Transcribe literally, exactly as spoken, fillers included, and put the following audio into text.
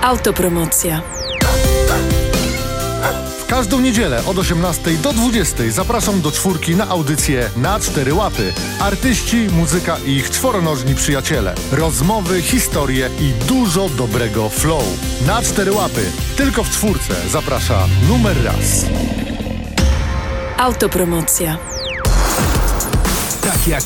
Autopromocja. W każdą niedzielę od osiemnastej do dwudziestej zapraszam do czwórki na audycję Na Cztery Łapy. Artyści, muzyka i ich czworonożni przyjaciele. Rozmowy, historie i dużo dobrego flow. Na Cztery Łapy. Tylko w czwórce zaprasza numer raz. Autopromocja. Tak jak